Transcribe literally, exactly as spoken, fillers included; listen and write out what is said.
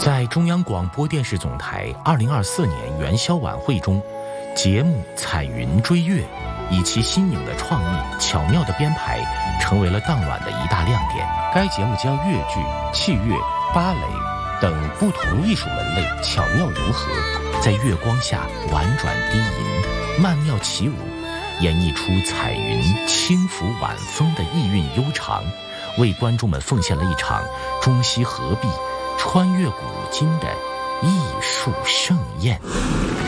在中央广播电视总台二零二四年元宵晚会中，节目《彩云追月》以其新颖的创意、巧妙的编排，成为了当晚的一大亮点。该节目将越剧、器乐、芭蕾等不同艺术门类巧妙融合，在月光下婉转低吟、曼妙起舞，演绎出彩云轻拂晚风的意韵悠长，为观众们奉献了一场中西合璧、穿越古今的艺术盛宴。